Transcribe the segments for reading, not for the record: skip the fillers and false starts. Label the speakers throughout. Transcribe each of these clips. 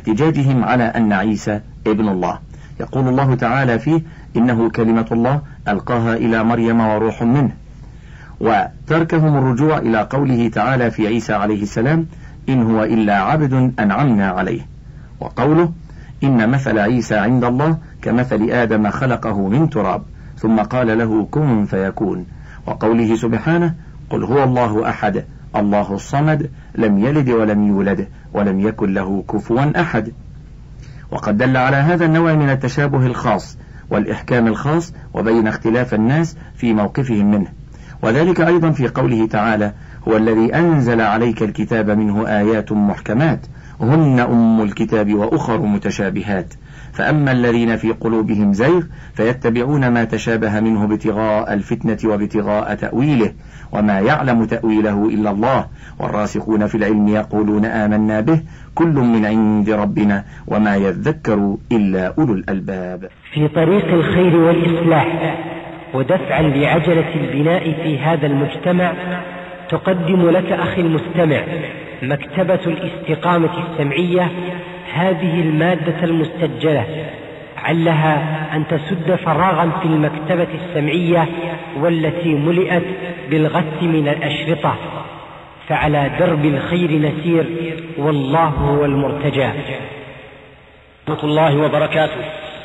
Speaker 1: واحتجاجهم على أن عيسى ابن الله. يقول الله تعالى فيه: إنه كلمة الله ألقاها إلى مريم وروح منه. وتركهم الرجوع إلى قوله تعالى في عيسى عليه السلام: إن هو إلا عبد أنعمنا عليه. وقوله: إن مثل عيسى عند الله كمثل آدم خلقه من تراب ثم قال له كن فيكون. وقوله سبحانه: قل هو الله أحد الله الصمد لم يلد ولم يولد ولم يكن له كفوا أحد. وقد دل على هذا النوع من التشابه الخاص والإحكام الخاص وبين اختلاف الناس في موقفهم منه، وذلك أيضا في قوله تعالى: هو الذي أنزل عليك الكتاب منه آيات محكمات هن أم الكتاب وأخر متشابهات، فأما الذين في قلوبهم زيغ فيتبعون ما تشابه منه ابتغاء الفتنة وابتغاء تأويله وما يعلم تأويله إلا الله، والراسخون في العلم يقولون آمنا به كل من عند ربنا وما يذكر إلا أولو الألباب.
Speaker 2: في طريق الخير والإصلاح ودفعا لعجلة البناء في هذا المجتمع تقدم لك أخي المستمع مكتبة الاستقامة السمعية هذه المادة المستجلة، علها أن تسد فراغا في المكتبة السمعية والتي ملئت بالغث من الأشرطة، فعلى درب الخير نسير والله هو المرتجى.
Speaker 3: ورحمة الله وبركاته.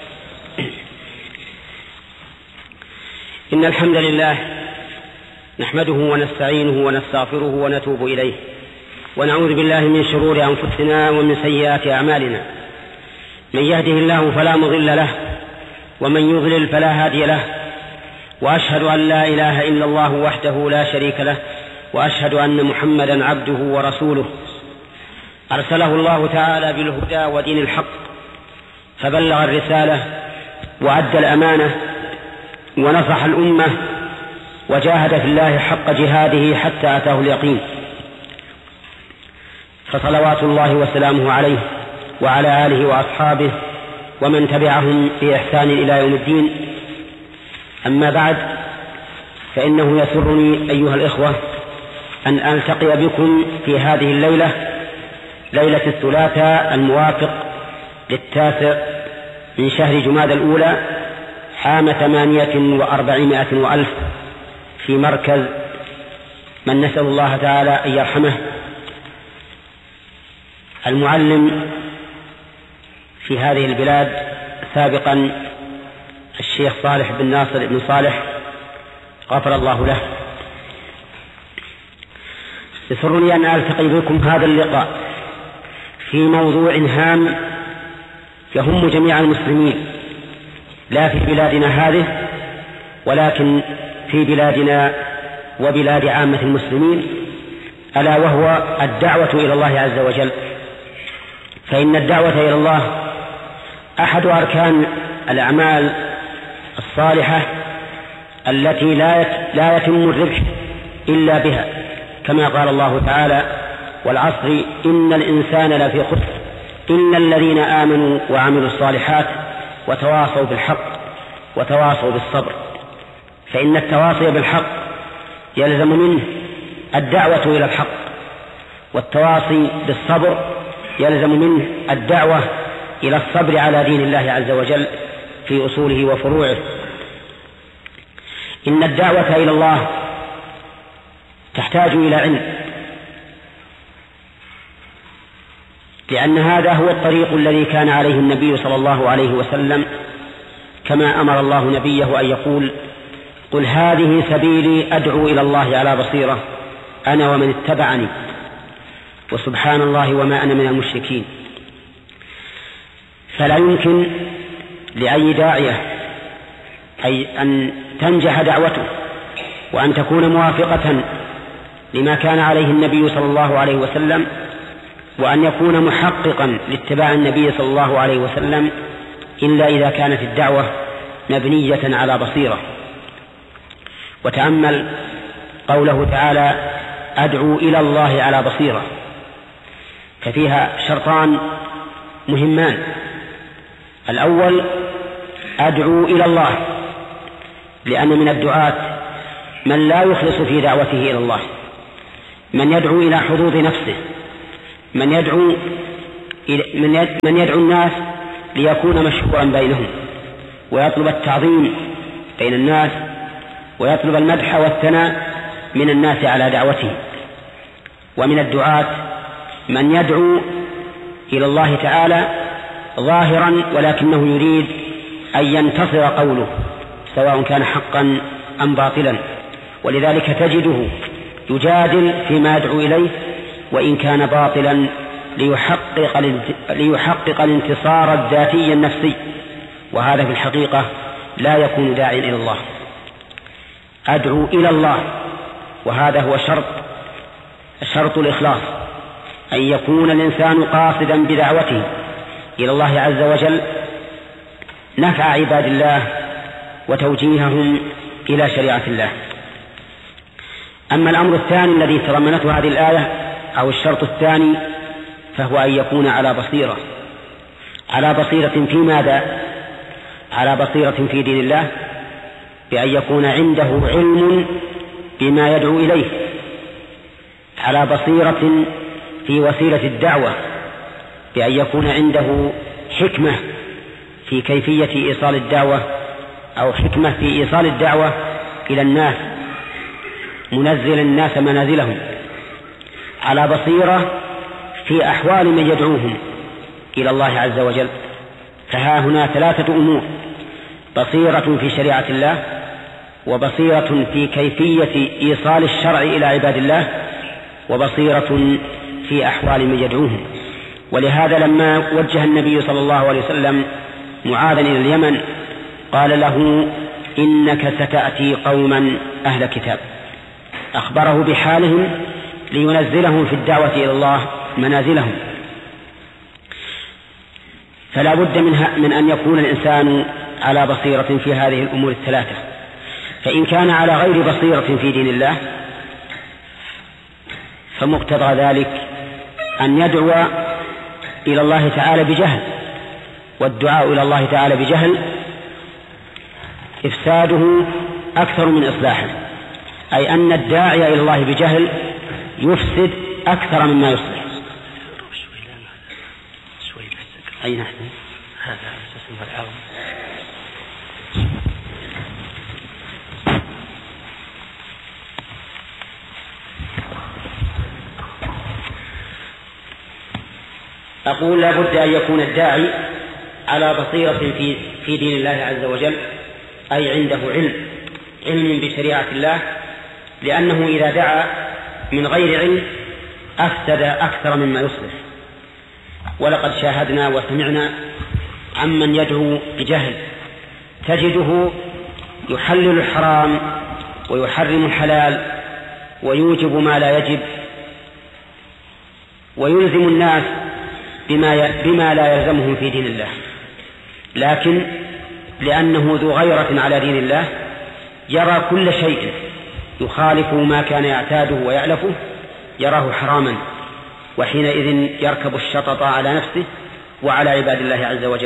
Speaker 3: إن الحمد لله نحمده ونستعينه ونستغفره ونتوب إليه، ونعوذ بالله من شرور أنفسنا ومن سيئات أعمالنا. من يهده الله فلا مضل له ومن يضلل فلا هادي له، وأشهد أن لا إله إلا الله وحده لا شريك له، وأشهد أن محمدا عبده ورسوله أرسله الله تعالى بالهدى ودين الحق، فبلغ الرسالة وأدى الأمانة ونصح الأمة وجاهد في الله حق جهاده حتى أتاه اليقين، فصلوات الله وسلامه عليه وعلى آله وأصحابه ومن تبعهم بإحسان إلى يوم الدين. أما بعد، فإنه يسرني أيها الإخوة أن ألتقي بكم في هذه الليلة، ليلة الثلاثاء الموافق 9 من شهر جمادى الأولى عام 48 وألف، في مركز من نسأل الله تعالى أن يرحمه المعلم في هذه البلاد سابقا الشيخ صالح بن ناصر بن صالح غفر الله له. يسرني أن ألتقي بكم هذا اللقاء في موضوع هام يهم جميع المسلمين، لا في بلادنا هذه ولكن في بلادنا وبلاد عامة المسلمين، ألا وهو الدعوة إلى الله عز وجل. فإن الدعوة إلى الله أحد أركان الأعمال الصالحة التي لا يتم الربح إلا بها، كما قال الله تعالى: والعصر إن الإنسان لفي خسر إلا الذين آمنوا وعملوا الصالحات وتواصوا بالحق وتواصوا بالصبر. فإن التواصي بالحق يلزم منه الدعوة إلى الحق، والتواصي بالصبر يلزم منه الدعوة إلى الصبر على دين الله عز وجل في أصوله وفروعه. إن الدعوة إلى الله تحتاج إلى علم، لأن هذا هو الطريق الذي كان عليه النبي صلى الله عليه وسلم، كما أمر الله نبيه أن يقول: قل هذه سبيلي أدعو إلى الله على بصيرة أنا ومن اتبعني وسبحان الله وما أنا من المشركين. فلا يمكن لأي داعية أي أن تنجح دعوته وأن تكون موافقة لما كان عليه النبي صلى الله عليه وسلم، وأن يكون محققا لاتباع النبي صلى الله عليه وسلم، إلا إذا كانت الدعوة مبنية على بصيرة. وتأمل قوله تعالى: أدعو إلى الله على بصيرة، ففيها شرطان مهمان: الأول أدعو إلى الله، لأن من الدعاة من لا يخلص في دعوته إلى الله، من يدعو إلى حظوظ نفسه، من يدعو من يدعو الناس ليكون مشهورا بينهم ويطلب التعظيم بين الناس ويطلب المدح والثناء من الناس على دعوته. ومن الدعاة من يدعو إلى الله تعالى ظاهرا ولكنه يريد أن ينتصر قوله سواء كان حقا أم باطلا، ولذلك تجده يجادل فيما يدعو إليه وإن كان باطلا ليحقق الانتصار الذاتي النفسي، وهذا في الحقيقة لا يكون داعيا إلى الله. أدعو إلى الله، وهذا هو شرط الإخلاص، أن يكون الإنسان قاصدا بدعوته إلى الله عز وجل نفع عباد الله وتوجيههم إلى شريعة الله. أما الأمر الثاني الذي تضمنته هذه الآية أو الشرط الثاني فهو أن يكون على بصيرة. على بصيرة في ماذا؟ على بصيرة في دين الله، بأن يكون عنده علم بما يدعو إليه، على بصيرة في وسيلة الدعوة، بأن يكون عنده حكمة في كيفية إيصال الدعوة أو حكمة في إيصال الدعوة إلى الناس، منزل الناس منازلهم، على بصيرة في أحوال من يدعوهم إلى الله عز وجل. فها هنا ثلاثة أمور: بصيرة في شريعة الله، وبصيرة في كيفية إيصال الشرع إلى عباد الله، وبصيرة في أحوال من يدعوهم. ولهذا لما وجه النبي صلى الله عليه وسلم معاذا إلى اليمن قال له: إنك ستأتي قوما أهل كتاب، أخبره بحالهم لينزلهم في الدعوة إلى الله منازلهم. فلا بد من أن يكون الإنسان على بصيرة في هذه الأمور الثلاثة. فإن كان على غير بصيرة في دين الله فمقتضى ذلك أن يدعو إلى الله تعالى بجهل، والدعاء إلى الله تعالى بجهل إفساده أكثر من إصلاحه، أي أن الداعي إلى الله بجهل يفسد أكثر مما يصلح. أي نحن هذا أساس العون. أقول لا بد أن يكون الداعي على بصيرة في دين الله عز وجل، أي عنده علم بشريعة الله، لأنه إذا دعا من غير علم أفسد أكثر مما يصلح. ولقد شاهدنا وسمعنا عمن يدعو بجهل، تجده يحلل الحرام ويحرم الحلال ويوجب ما لا يجب ويلزم الناس بما لا يلزمهم في دين الله، لكن لأنه ذو غيرة على دين الله يرى كل شيء يخالف ما كان يعتاده ويألفه يراه حراما، وحينئذ يركب الشطط على نفسه وعلى عباد الله عز وجل.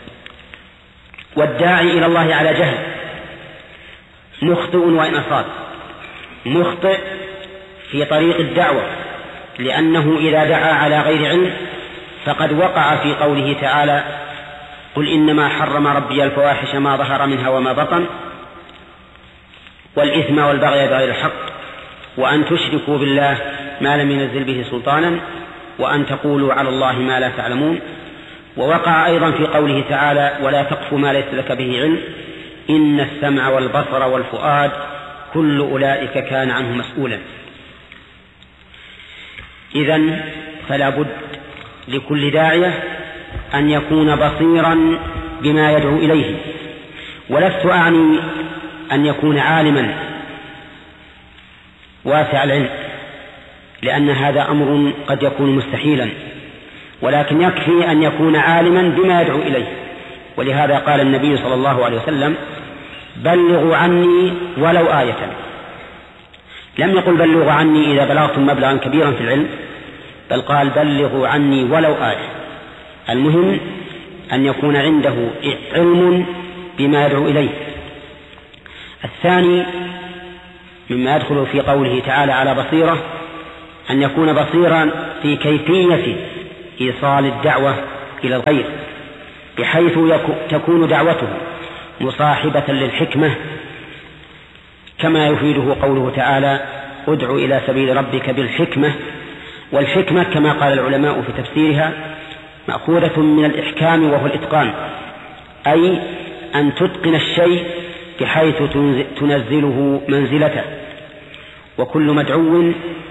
Speaker 3: والداعي إلى الله على جهل مخطئ وإن أصاب، مخطئ في طريق الدعوة، لأنه إذا دعا على غير علم فقد وقع في قوله تعالى: قل إنما حرم ربي الفواحش ما ظهر منها وما بطن والإثم والبغي بغير الحق وأن تشركوا بالله ما لم ينزل به سلطانا وأن تقولوا على الله ما لا تعلمون. ووقع أيضا في قوله تعالى: ولا تقف ما ليس لك به علم إن السمع والبصر والفؤاد كل أولئك كان عنه مسؤولا. إذن فلا بد لكل داعية أن يكون بصيرا بما يدعو إليه، ولست أعني أن يكون عالما واسع العلم، لأن هذا أمر قد يكون مستحيلا، ولكن يكفي أن يكون عالما بما يدعو إليه. ولهذا قال النبي صلى الله عليه وسلم: بلغوا عني ولو آية. لم يقل بلغوا عني إذا بلغتم مبلغا كبيرا في العلم، بل قال بلغوا عني ولو آية. المهم أن يكون عنده علم بما يدعو إليه. الثاني مما يدخل في قوله تعالى على بصيرة أن يكون بصيرا في كيفية إيصال الدعوة إلى الغير، بحيث تكون دعوته مصاحبة للحكمة، كما يفيده قوله تعالى: ادع إلى سبيل ربك بالحكمة. والحكمة كما قال العلماء في تفسيرها مأخوذة من الإحكام وهو الإتقان، أي أن تتقن الشيء بحيث تنزله منزلته. وكل مدعو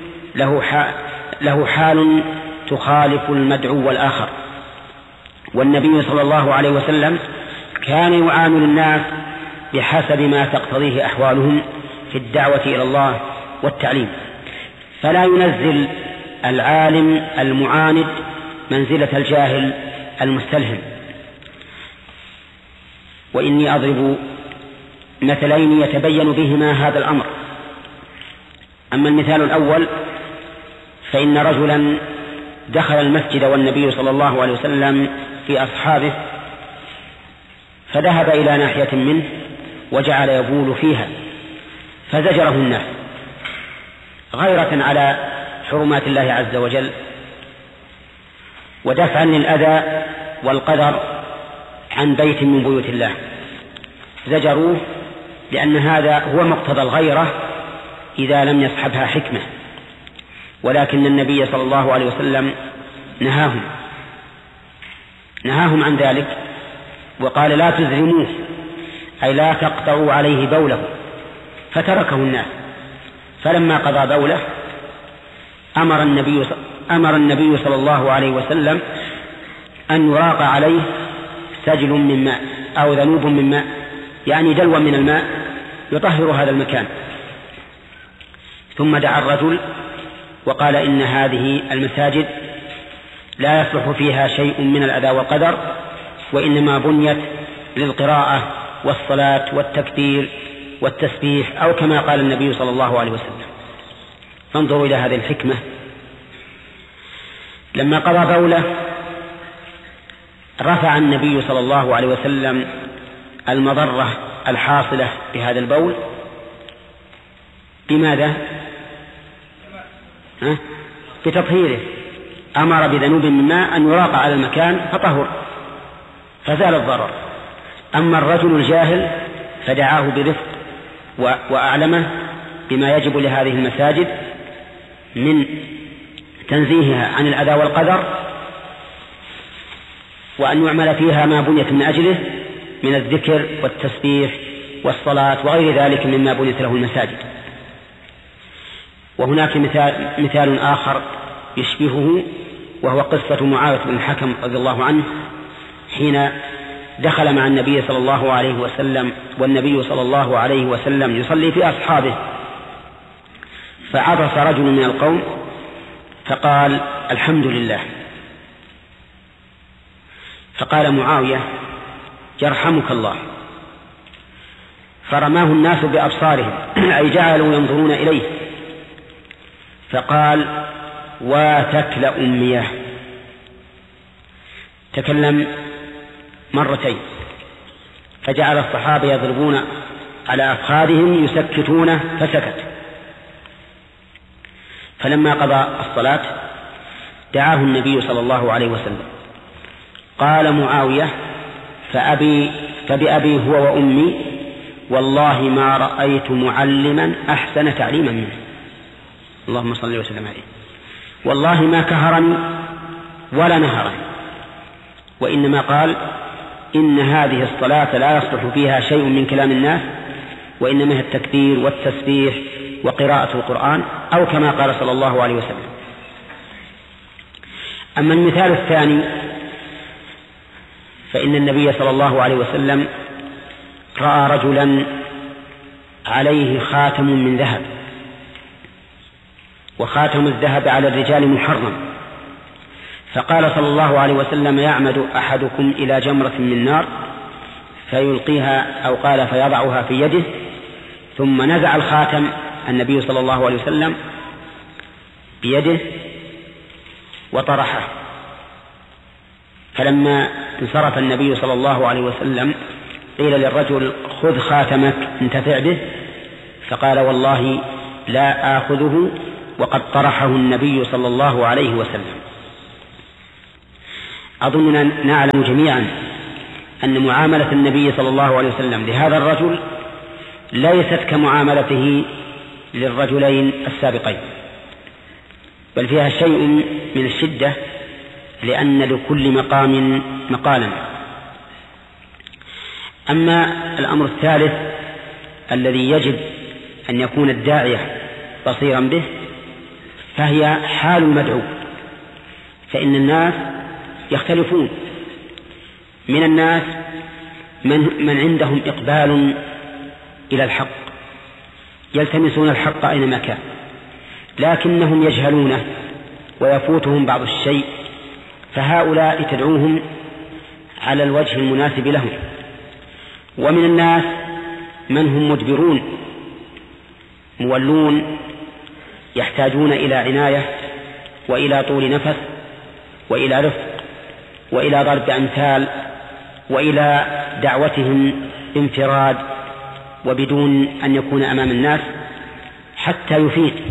Speaker 3: له حال تخالف المدعو الآخر. والنبي صلى الله عليه وسلم كان يعامل الناس بحسب ما تقتضيه أحوالهم في الدعوة إلى الله والتعليم، فلا ينزل العالم المعاند منزلة الجاهل المستلهم. وإني أضرب مثلين يتبين بهما هذا الأمر. أما المثال الأول فإن رجلا دخل المسجد والنبي صلى الله عليه وسلم في أصحابه، فذهب إلى ناحية منه وجعل يبول فيها، فزجره الناس غيرة على حرمات الله عز وجل ودفعا للأذى والقدر عن بيت من بيوت الله. زجروه لأن هذا هو مقتضى الغيرة إذا لم يصحبها حكمة، ولكن النبي صلى الله عليه وسلم نهاهم عن ذلك وقال: لا تزرموه، أي لا تقطعوا عليه بوله. فتركه الناس، فلما قضى بوله أمر النبي صلى الله عليه وسلم أن يراق عليه سجل من ماء أو ذنوب من ماء، يعني دلو من الماء يطهر هذا المكان. ثم دعا الرجل وقال: إن هذه المساجد لا يصلح فيها شيء من الأذى والقدر، وإنما بنيت للقراءة والصلاة والتكبير والتسبيح، أو كما قال النبي صلى الله عليه وسلم. فانظروا إلى هذه الحكمة. لما قضى بوله رفع النبي صلى الله عليه وسلم المضرة الحاصلة بهذا البول. بماذا؟ بتطهيره. أمر بذنوب من ماء أن يراق على المكان فطهر، فزال الضرر. أما الرجل الجاهل فدعاه برفق وأعلمه بما يجب لهذه المساجد من تنزيهها عن الأذى والقدر، وأن يعمل فيها ما بنيت من أجله من الذكر والتسبيح والصلاة وغير ذلك مما بنيت له المساجد. وهناك مثال آخر يشبهه، وهو قصة معاوية بن الحكم رضي الله عنه حين دخل مع النبي صلى الله عليه وسلم والنبي صلى الله عليه وسلم يصلي في أصحابه، فعطس رجل من القوم فقال: الحمد لله. فقال معاوية: يرحمك الله. فرماه الناس بأبصارهم أي جعلوا ينظرون إليه، فقال: واتكل أميه. تكلم مرتين، فجعل الصحابة يضربون على أفخاذهم يسكتونه فسكت. فلما قضى الصلاة دعاه النبي صلى الله عليه وسلم. قال معاوية: فبأبي هو وأمي والله ما رأيت معلما أحسن تعليما منه. اللهم صل وسلم عليه. والله ما كهرني ولا نهرني، وإنما قال: إن هذه الصلاة لا يصلح فيها شيء من كلام الناس، وإنما هي التكبير والتسبيح وقراءة القرآن، أو كما قال صلى الله عليه وسلم. أما المثال الثاني فإن النبي صلى الله عليه وسلم رأى رجلا عليه خاتم من ذهب، وخاتم الذهب على الرجال محرم، فقال صلى الله عليه وسلم: يعمد أحدكم إلى جمرة من نار فيلقيها، أو قال فيضعها في يده، ثم نزع الخاتم النبي صلى الله عليه وسلم بيده وطرحه. فلما انصرف النبي صلى الله عليه وسلم قيل للرجل: خذ خاتمك انتفع به. فقال: والله لا آخذه وقد طرحه النبي صلى الله عليه وسلم. أظننا نعلم جميعا أن معاملة النبي صلى الله عليه وسلم لهذا الرجل ليست كمعاملته للرجلين السابقين، بل فيها شيء من الشدة، لأن لكل مقام مقالا. أما الأمر الثالث الذي يجب أن يكون الداعية بصيرا به، فهي حال المدعو، فإن الناس يختلفون. من الناس من عندهم إقبال إلى الحق، يلتمسون الحق أينما كان، لكنهم يجهلونه ويفوتهم بعض الشيء، فهؤلاء تدعوهم على الوجه المناسب لهم. ومن الناس من هم مدبرون مولون، يحتاجون إلى عناية وإلى طول نفس وإلى رفق وإلى ضرب أمثال وإلى دعوتهم انفراد وبدون أن يكون أمام الناس حتى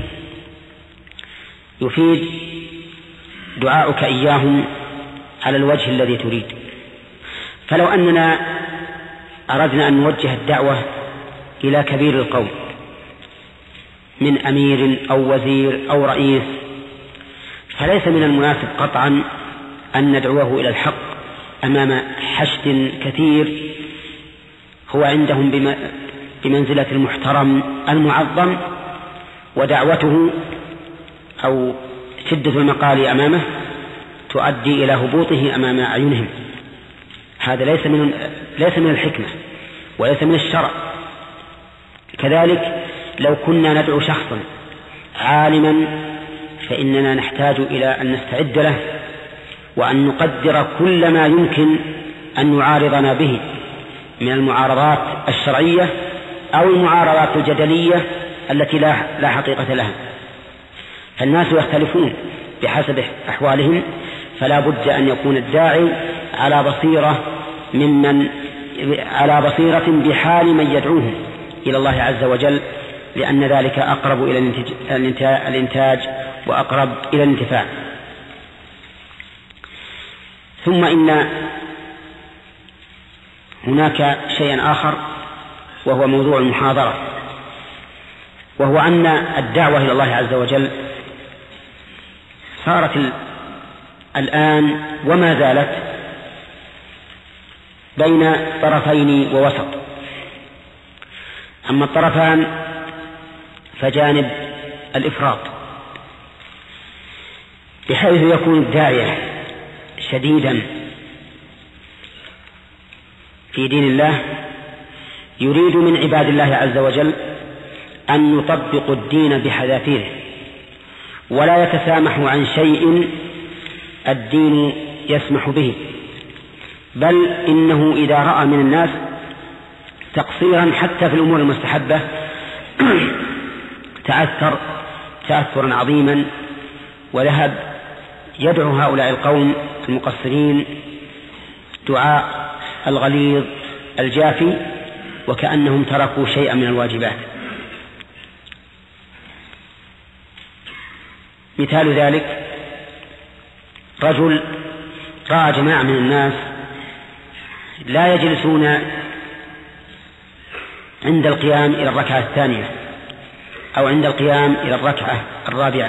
Speaker 3: يفيد دعاؤك إياهم على الوجه الذي تريد. فلو أننا أردنا أن نوجه الدعوة إلى كبير القوم من أمير أو وزير أو رئيس، فليس من المناسب قطعا أن ندعوه إلى الحق أمام حشد كثير هو عندهم بمنزلة المحترم المعظم، ودعوته أو شدة المقال أمامه تؤدي إلى هبوطه أمام أعينهم. هذا ليس من الحكمة وليس من الشرع. كذلك لو كنا ندعو شخصا عالما فإننا نحتاج إلى أن نستعد له وأن نقدر كل ما يمكن أن يعارضنا به من المعارضات الشرعية أو المعارضات الجدلية التي لا حقيقة لها. فالناس يختلفون بحسب أحوالهم، فلا بد أن يكون الداعي على بصيرة بحال من يدعوهم إلى الله عز وجل، لأن ذلك أقرب إلى الإنتاج وأقرب إلى الانتفاع. ثم إن هناك شيئا آخر وهو موضوع المحاضرة، وهو أن الدعوة إلى الله عز وجل صارت الآن وما زالت بين طرفين ووسط. أما الطرفان فجانب الإفراط، بحيث يكون الداعية شديدا في دين الله يريد من عباد الله عز وجل أن يطبقوا الدين بحذافيره، ولا يتسامح عن شيء الدين يسمح به، بل إنه إذا رأى من الناس تقصيرا حتى في الأمور المستحبة تأثرا عظيما، وذهب يدعو هؤلاء القوم المقصرين دعاء الغليظ الجافي وكأنهم تركوا شيئا من الواجبات. مثال ذلك رجل رأى جماعة من الناس لا يجلسون عند القيام إلى الركعة الثانية أو عند القيام إلى الركعة الرابعة،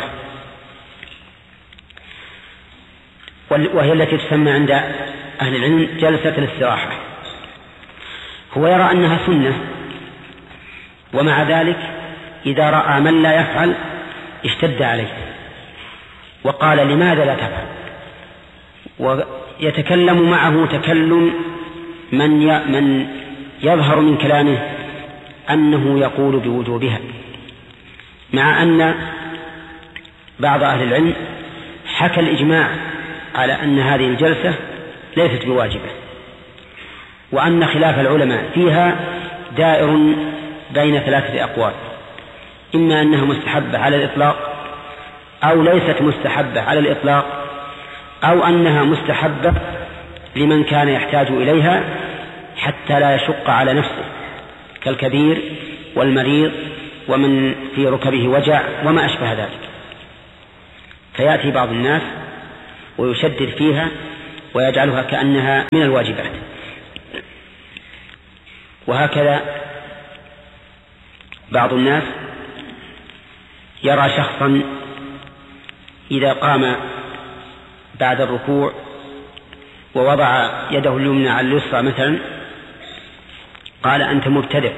Speaker 3: وهي التي تسمى عند أهل العلم جلسة الاستراحة. هو يرى أنها سنة، ومع ذلك إذا رأى من لا يفعل اشتد عليه وقال لماذا لا تفعل، ويتكلم معه تكلم من يظهر من كلامه أنه يقول بوجوبها، مع أن بعض أهل العلم حكى الإجماع على أن هذه الجلسة ليست بواجبة، وأن خلاف العلماء فيها دائر بين ثلاثة أقوال، إما أنها مستحبة على الإطلاق أو ليست مستحبة على الإطلاق، أو أنها مستحبة لمن كان يحتاج إليها حتى لا يشق على نفسه كالكبير والمريض ومن في ركبه وجع وما أشبه ذلك. فيأتي بعض الناس ويشدد فيها ويجعلها كأنها من الواجبات. وهكذا بعض الناس يرى شخصا إذا قام بعد الركوع ووضع يده اليمنى على اليسرى مثلا قال أنت مبتدع،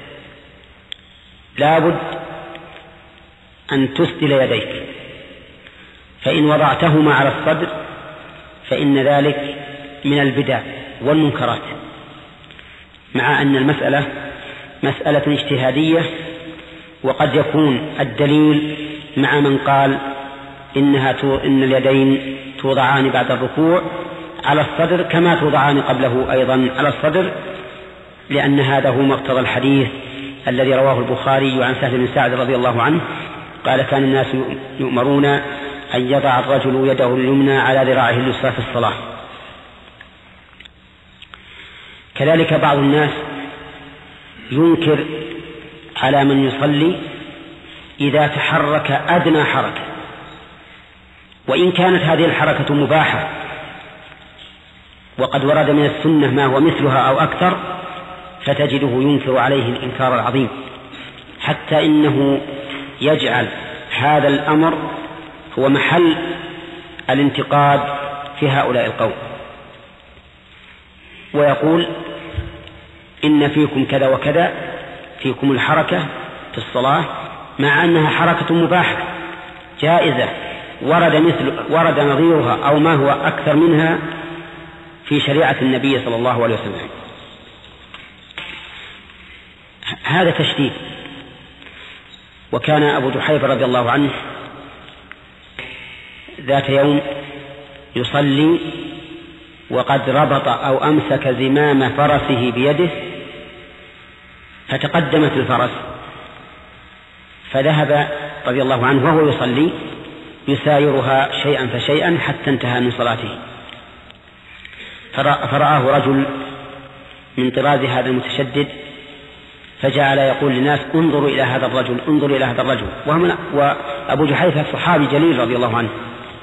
Speaker 3: لابد أن تسدل يديك، فإن وضعتهما على الصدر فإن ذلك من البدع والمنكرات، مع أن المسألة مسألة اجتهادية، وقد يكون الدليل مع من قال إن اليدين توضعان بعد الركوع على الصدر كما توضعان قبله أيضا على الصدر، لأن هذا هو مقتضى الحديث الذي رواه البخاري عن سهل بن سعد رضي الله عنه قال كان الناس يؤمرون أن يضع الرجل يده اليمنى على ذراعه اليسرى في الصلاة. كذلك بعض الناس ينكر على من يصلي إذا تحرك أدنى حركة، وإن كانت هذه الحركة مباحة وقد ورد من السنة ما هو مثلها أو أكثر، فتجده ينكر عليه الإنكار العظيم، حتى إنه يجعل هذا الأمر هو محل الانتقاد في هؤلاء القوم، ويقول إن فيكم كذا وكذا، فيكم الحركة في الصلاة، مع أنها حركة مباحة جائزة ورد نظيرها أو ما هو أكثر منها في شريعة النبي صلى الله عليه وسلم. هذا تشديد. وكان أبو جحيفة رضي الله عنه ذات يوم يصلي وقد ربط أو أمسك زمام فرسه بيده، فتقدمت الفرس، فذهب رضي الله عنه وهو يصلي يسايرها شيئا فشيئا حتى انتهى من صلاته، فرآه رجل من طراز هذا المتشدد، فجعل يقول للناس انظروا إلى هذا الرجل، انظروا إلى هذا الرجل، وأبو جحيفة صحابي جليل رضي الله عنه.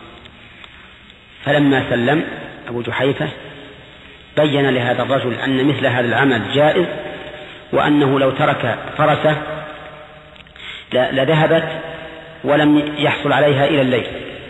Speaker 3: فلما سلم أبو جحيفة بين لهذا الرجل أن مثل هذا العمل جائز، وأنه لو ترك فرسه لذهبت ولم يحصل عليها إلى الليل.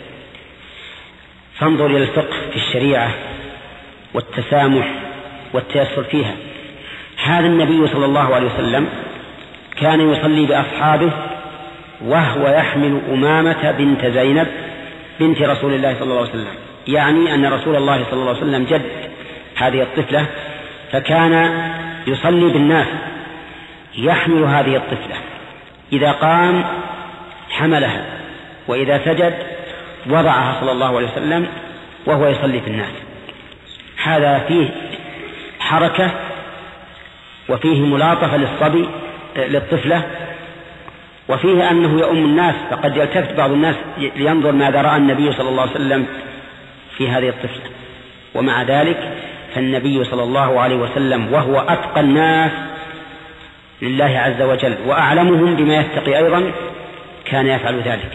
Speaker 3: فانظر إلى الفقه في الشريعة والتسامح والتيسر فيها. هذا النبي صلى الله عليه وسلم كان يصلي بأصحابه وهو يحمل أمامة بنت زينب بنت رسول الله صلى الله عليه وسلم، يعني أن رسول الله صلى الله عليه وسلم جد هذه الطفلة، فكان يصلي بالناس يحمل هذه الطفلة، إذا قام حملها، وإذا سجد وضعها صلى الله عليه وسلم وهو يصلي في الناس. هذا فيه حركة وفيه ملاطفة للصبي للطفلة، وفيه أنه يؤم الناس، فقد يلتفت بعض الناس لينظر ماذا رأى النبي صلى الله عليه وسلم في هذه الطفلة. ومع ذلك فالنبي صلى الله عليه وسلم وهو أتقى الناس لله عز وجل وأعلمهم بما يتقي أيضا كان يفعل ذلك.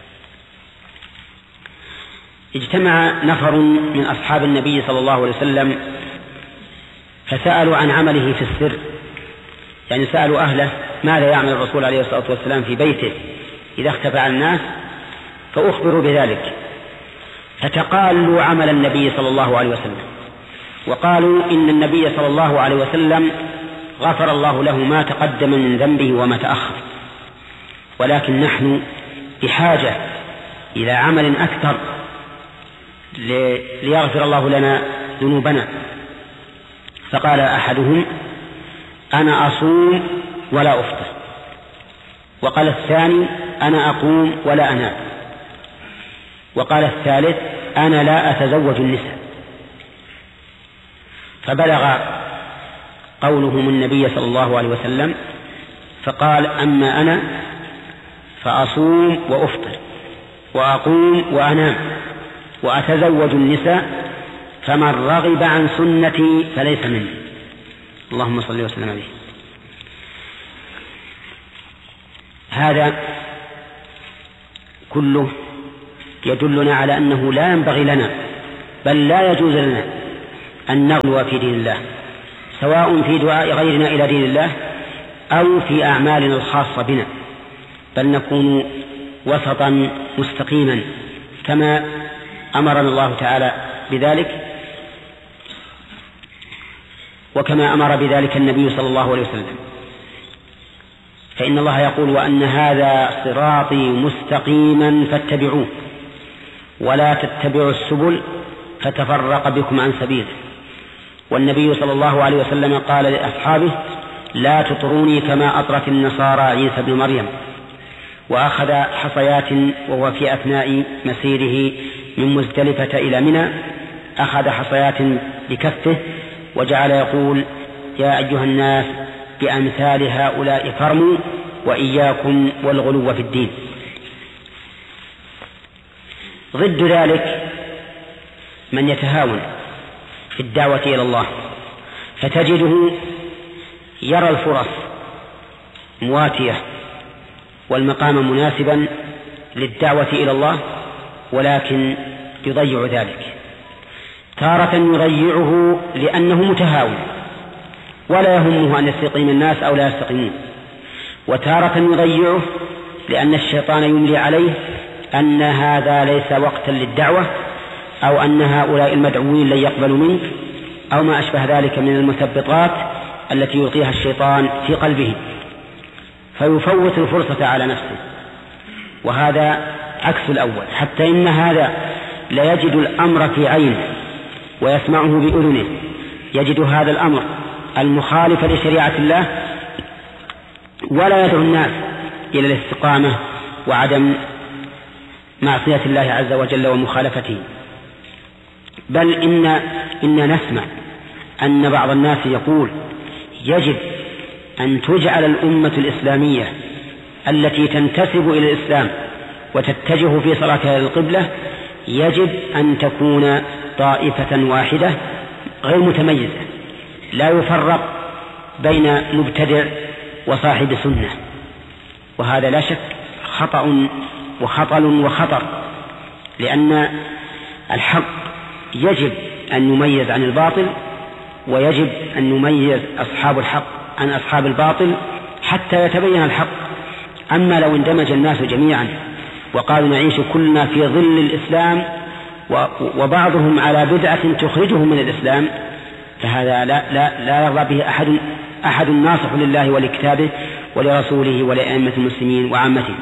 Speaker 3: اجتمع نفر من أصحاب النبي صلى الله عليه وسلم فسألوا عن عمله في السر، يعني سألوا أهله ماذا يعمل الرسول عليه الصلاة والسلام في بيته إذا اختفى عن الناس، فأخبروا بذلك، فتقالوا عمل النبي صلى الله عليه وسلم، وقالوا إن النبي صلى الله عليه وسلم غفر الله له ما تقدم من ذنبه وما تأخر، ولكن نحن بحاجة إلى عمل أكثر ليغفر الله لنا ذنوبنا. فقال أحدهم أنا أصوم ولا أفطر، وقال الثاني أنا أقوم ولا أنام، وقال الثالث أنا لا أتزوج النساء. فبلغ قولهم النبي صلى الله عليه وسلم فقال أما أنا فأصوم وأفطر وأقوم وأنام وأتزوج النساء، فمن رغب عن سنتي فليس مني. اللهم صل وسلم عليه. هذا كله يدلنا على أنه لا ينبغي لنا بل لا يجوز لنا أن نغلو في دين الله، سواء في دعاء غيرنا إلى دين الله أو في أعمالنا الخاصة بنا، بل نكون وسطا مستقيما كما أمرنا الله تعالى بذلك، وكما أمر بذلك النبي صلى الله عليه وسلم. فإن الله يقول: وأن هذا صراطي مستقيما فاتبعوه ولا تتبعوا السبل فتفرق بكم عن سبيله. والنبي صلى الله عليه وسلم قال لأصحابه: لا تطروني كما أطرت النصارى عيسى بن مريم. وأخذ حصيات وهو في أثناء مسيره من مزدلفة إلى منى، أخذ حصيات بكفه وجعل يقول: يا أيها الناس بأمثال هؤلاء فرموا وإياكم والغلو في الدين. ضد ذلك من يتهاون في الدعوة إلى الله، فتجده يرى الفرص مواتية والمقام مناسبا للدعوة إلى الله، ولكن يضيع ذلك. تارة يضيعه لأنه متهاون ولا يهمه أن يستقيم الناس أو لا يستقيمون، وتارة يضيعه لأن الشيطان يملي عليه أن هذا ليس وقتا للدعوة، أو أن هؤلاء المدعوين لن يقبلوا منك، أو ما أشبه ذلك من المثبطات التي يلقيها الشيطان في قلبه، فيفوت الفرصة على نفسه. وهذا عكس الأول، حتى إن هذا لا يجد الأمر في عينه ويسمعه بأذنه، يجد هذا الأمر المخالف لشريعة الله، ولا يدعو الناس إلى الاستقامة وعدم معصية الله عز وجل ومخالفته. بل إن نسمع أن بعض الناس يقول: يجب أن تجعل الأمة الإسلامية التي تنتسب إلى الإسلام وتتجه في صلاتها للقبلة يجب أن تكون طائفة واحدة غير متميزة، لا يفرق بين مبتدع وصاحب سنة. وهذا لا شك خطأ وخطل وخطر، لأن الحق يجب أن نميز عن الباطل، ويجب أن نميز أصحاب الحق عن أصحاب الباطل حتى يتبين الحق. أما لو اندمج الناس جميعا وقالوا نعيش كلنا في ظل الإسلام وبعضهم على بدعة تخرجهم من الإسلام، فهذا لا يرضى به أحد ناصح لله ولكتابه ولرسوله ولأئمة المسلمين وعامتهم.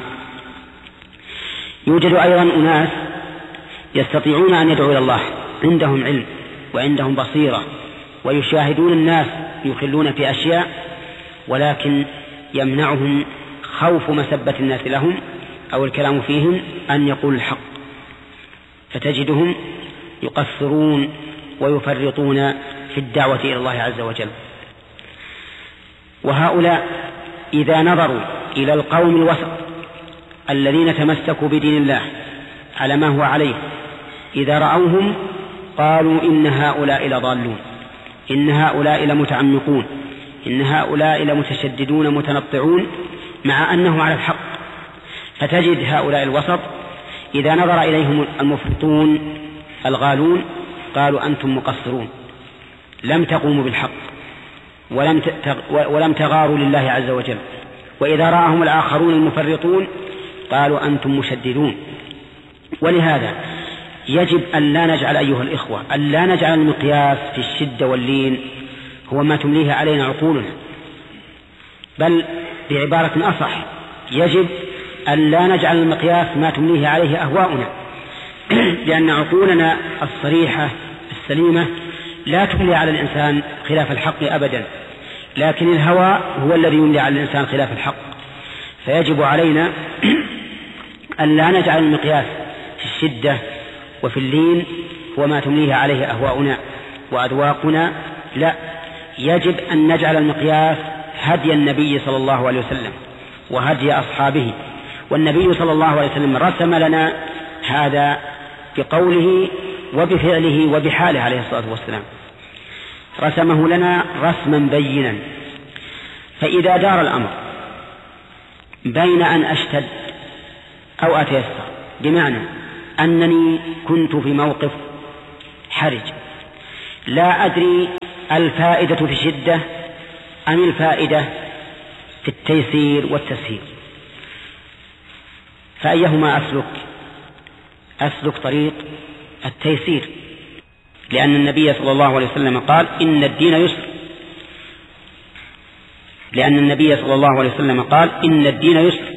Speaker 3: يوجد أيضا أناس يستطيعون أن يدعوا إلى الله، عندهم علم وعندهم بصيرة ويشاهدون الناس يخلون في أشياء، ولكن يمنعهم خوف مسبة الناس لهم أو الكلام فيهم أن يقول الحق، فتجدهم يقصرون ويفرطون في الدعوة إلى الله عز وجل. وهؤلاء إذا نظروا إلى القوم الوسط الذين تمسكوا بدين الله على ما هو عليه، إذا رأوهم قالوا إن هؤلاء لضالون، إن هؤلاء لمتعمقون، إن هؤلاء لمتشددون متنطعون، مع أنه على الحق. فتجد هؤلاء الوسط إذا نظر إليهم المفرطون الغالون قالوا أنتم مقصرون، لم تقوموا بالحق ولم تغاروا لله عز وجل. وإذا رأهم الآخرون المفرطون قالوا أنتم مشددون. ولهذا يجب أن لا نجعل أيها الإخوة أن لا نجعل المقياس في الشدة واللين هو ما تمليه علينا عقولنا، بل بعبارة أصح يجب أن لا نجعل المقياس ما تمليه عليه أهواؤنا، لأن عقولنا الصريحة السليمة لا تملي على الإنسان خلاف الحق أبدا، لكن الهوى هو الذي يملي على الإنسان خلاف الحق. فيجب علينا أن لا نجعل المقياس في الشدة وفي اللين هو ما تمليه عليه أهواؤنا وأذواقنا، لا، يجب أن نجعل المقياس هدي النبي صلى الله عليه وسلم وهدي أصحابه. والنبي صلى الله عليه وسلم رسم لنا هذا بقوله وبفعله وبحاله عليه الصلاة والسلام، رسمه لنا رسما بينا. فإذا دار الأمر بين أن أشتد أو أتيسر، بمعنى أنني كنت في موقف حرج. لا أدري الفائدة في الشدة أم الفائدة في التيسير والتسهيل، فأيهما أسلك طريق التيسير، لأن النبي صلى الله عليه وسلم قال إن الدين يسر،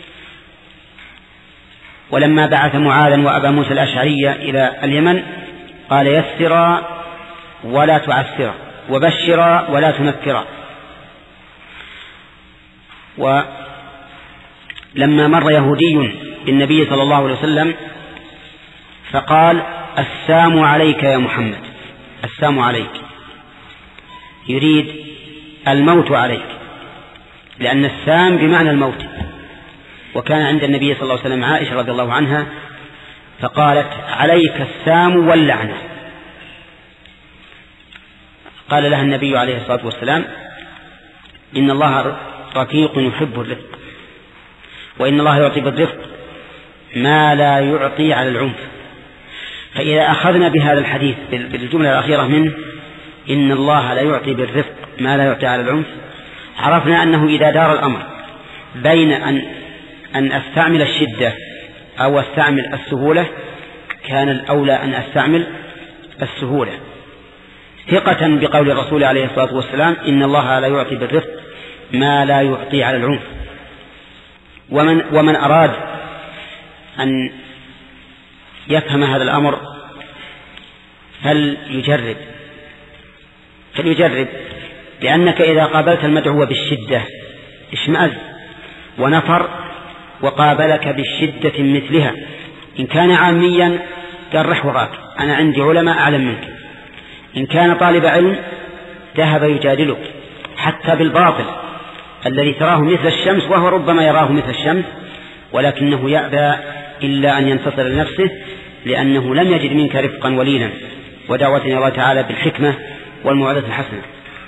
Speaker 3: ولما بعث معاذا وأبا موسى الأشعري إلى اليمن قال يسرا ولا تعسرا وبشرا ولا تنفرا. ولما مر يهودي بالنبي صلى الله عليه وسلم فقال السام عليك يا محمد، السام عليك، يريد الموت عليك، لأن السام بمعنى الموت. وكان عند النبي صلى الله عليه وسلم عائشة رضي الله عنها فقالت عليك السام واللعنة. قال لها النبي عليه الصلاة والسلام إن الله رفيق يحب الرفق، وإن الله يعطي بالرفق ما لا يعطي على العنف. فإذا أخذنا بهذا الحديث بالجملة الأخيرة منه إن الله لا يعطي بالرفق ما لا يعطي على العنف، عرفنا أنه إذا دار الأمر بين أن أستعمل الشدة أو أستعمل السهولة كان الأولى أن أستعمل السهولة، ثقة بقول الرسول عليه الصلاة والسلام إن الله لا يعطي بالرفق ما لا يعطي على العنف. ومن أراد أن يفهم هذا الأمر فليجرب، لأنك إذا قابلت المدعو بالشدة اشمأز ونفر، وقابلك بالشدة مثلها إن كان عاميا جرح وراك، أنا عندي علماء أعلم منك. إن كان طالب علم ذهب يجادلك حتى بالباطل الذي تراه مثل الشمس، وهو ربما يراه مثل الشمس، ولكنه يأبى إلا أن ينتصر لنفسه، لأنه لم يجد منك رفقا ولينا ودعوة الله تعالى بالحكمة والموعظة الحسنة.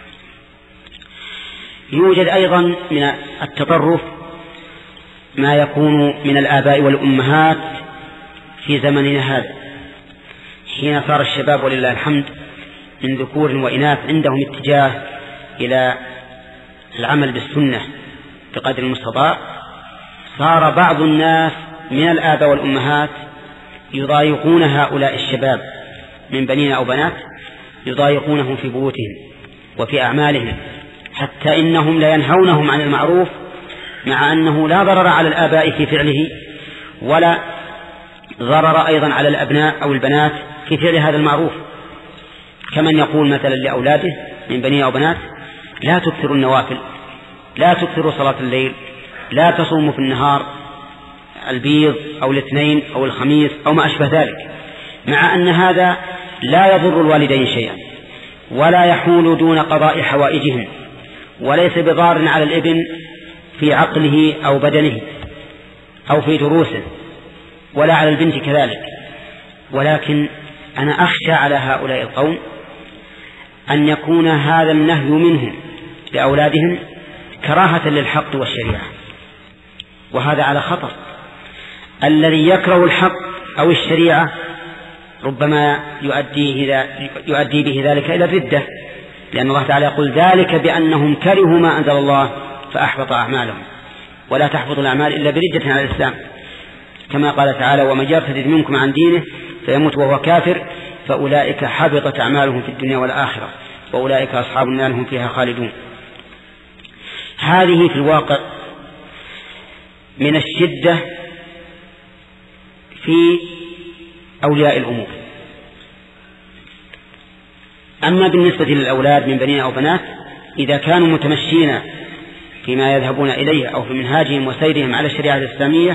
Speaker 3: يوجد أيضا من التطرف ما يكون من الآباء والأمهات في زمننا هذا، حين صار الشباب ولله الحمد من ذكور وإناث عندهم اتجاه إلى العمل بالسنة بقدر المستطاع، صار بعض الناس من الآباء والأمهات يضايقون هؤلاء الشباب من بنين أو بنات، يضايقونهم في بيوتهم وفي أعمالهم، حتى إنهم لا ينهونهم عن المعروف، مع أنه لا ضرر على الآباء في فعله ولا ضرر أيضا على الأبناء أو البنات في فعل هذا المعروف. كمن يقول مثلا لأولاده من بنين أو بنات لا تكثروا النوافل، لا تكثروا صلاة الليل، لا تصوموا في النهار البيض أو الاثنين أو الخميس أو ما أشبه ذلك، مع أن هذا لا يضر الوالدين شيئا ولا يحول دون قضاء حوائجهم، وليس بضار على الابن في عقله أو بدنه أو في دروسه، ولا على البنت كذلك. ولكن أنا أخشى على هؤلاء القوم أن يكون هذا النهي منهم لأولادهم كراهة للحق والشريعة، وهذا على خطر. الذي يكره الحق أو الشريعة ربما يؤدي به ذلك إلى الردة، لأن الله تعالى يقول ذلك بأنهم كرهوا ما أنزل الله فأحبط أعمالهم، ولا تحبط الأعمال إلا بردة على الإسلام، كما قال تعالى ومن يرتد منكم عن دينه فيموت وهو كافر فأولئك حبطت أعمالهم في الدنيا والآخرة وأولئك أصحاب النار هم فيها خالدون. هذه في الواقع من الشدة في أولياء الأمور. أما بالنسبة للأولاد من بنين أو بنات إذا كانوا متمشين فيما يذهبون إليه أو في منهاجهم وسيرهم على الشريعة الإسلامية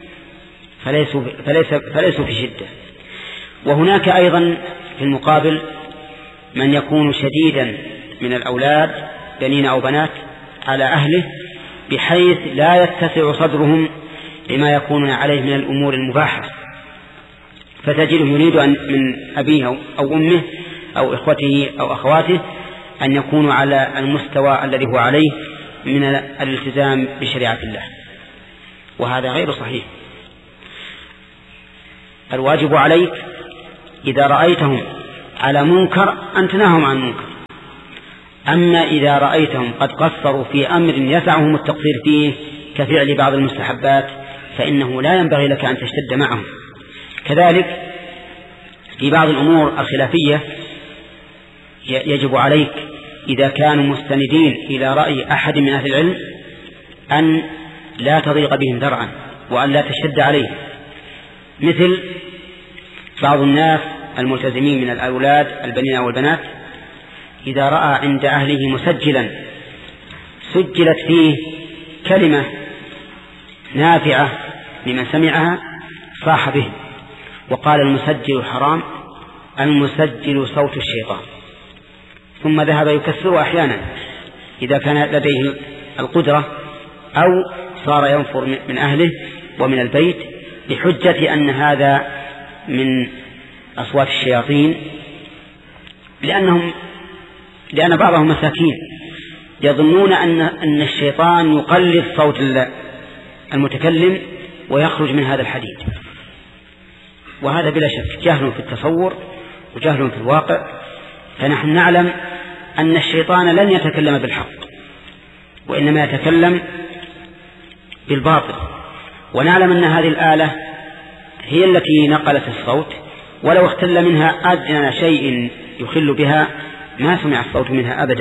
Speaker 3: فليسوا في شدة. وهناك أيضا في المقابل من يكون شديدا من الأولاد بنين أو بنات على أهله بحيث لا يتسع صدرهم لما يكون عليه من الأمور المباحة، فتجده يريد من أبيه أو أمه أو إخوته أو أخواته أن يكونوا على المستوى الذي هو عليه من الالتزام بشريعة الله، وهذا غير صحيح. الواجب عليك إذا رأيتهم على منكر أن تناهم عن منكر. أما إذا رأيتهم قد قصروا في أمر يسعهم التقصير فيه كفعل بعض المستحبات فإنه لا ينبغي لك أن تشتد معهم. كذلك في بعض الأمور الخلافية يجب عليك إذا كانوا مستندين إلى رأي أحد من أهل العلم أن لا تضيق بهم ذرعا وأن لا تشد عليهم، مثل بعض الناس الملتزمين من الأولاد البنين والبنات إذا رأى عند أهله مسجلا سجلت فيه كلمة نافعة لمن سمعها صاح به وقال المسجل حرام، المسجل صوت الشيطان، ثم ذهب يكسره أحيانا إذا كان لديه القدرة، أو صار ينفر من أهله ومن البيت بحجة أن هذا من أصوات الشياطين، لأن بعضهم مساكين يظنون أن الشيطان يقلد صوت المتكلم ويخرج من هذا الحديد، وهذا بلا شك جهل في التصور وجهل في الواقع. فنحن نعلم أن الشيطان لن يتكلم بالحق وإنما يتكلم بالباطل، ونعلم أن هذه الآلة هي التي نقلت الصوت، ولو اختل منها أدنى شيء يخل بها ما سمع الصوت منها أبدا.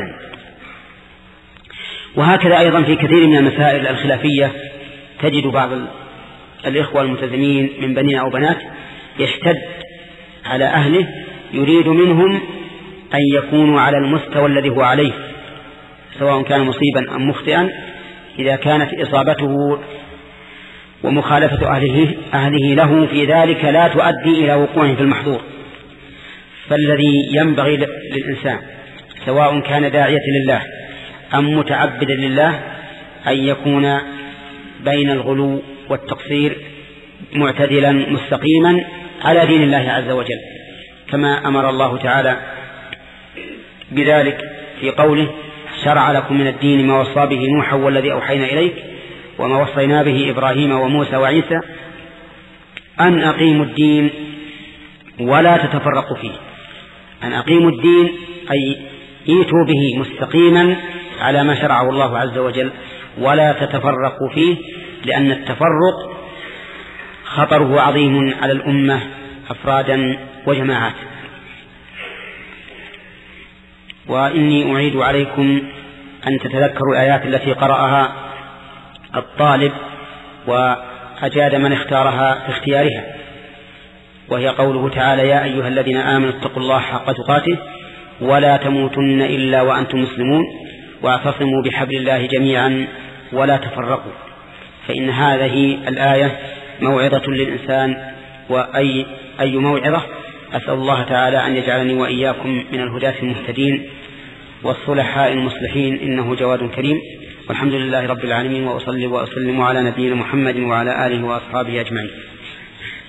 Speaker 3: وهكذا أيضا في كثير من المسائل الخلافية تجد بعض الإخوة الملتزمين من بنين أو بنات يشتد على أهله، يريد منهم أن يكونوا على المستوى الذي هو عليه سواء كان مصيبا أم مخطئا، إذا كانت إصابته ومخالفة أهله له في ذلك لا تؤدي إلى وقوعه في المحظور. فالذي ينبغي للإنسان سواء كان داعية لله أم متعبدا لله أن يكون بين الغلو والتقصير معتدلا مستقيما على دين الله عز وجل، كما أمر الله تعالى بذلك في قوله: شرع لكم من الدين ما وصى به نوحا والذي أوحينا إليك وما وصينا به إبراهيم وموسى وعيسى أن أقيموا الدين ولا تتفرقوا فيه. أن أقيموا الدين أي ايتوا به مستقيما على ما شرعه الله عز وجل ولا تتفرقوا فيه، لأن التفرق خطره عظيم على الأمة أفرادا وجماعات. وإني أعيد عليكم أن تتذكروا الآيات التي قرأها الطالب وأجاد من اختارها في اختيارها، وهي قوله تعالى: يا أيها الذين آمنوا اتقوا الله حق تقاته ولا تموتن إلا وأنتم مسلمون واعتصموا بحبل الله جميعا ولا تفرقوا. فإن هذه الآية موعظة للإنسان، وأي موعظة. أسأل الله تعالى أن يجعلني وإياكم من الهداة المهتدين والصلحاء المصلحين، إنه جواد كريم. والحمد لله رب العالمين، وأصلي وأسلم على نبينا محمد وعلى آله وأصحابه أجمعين.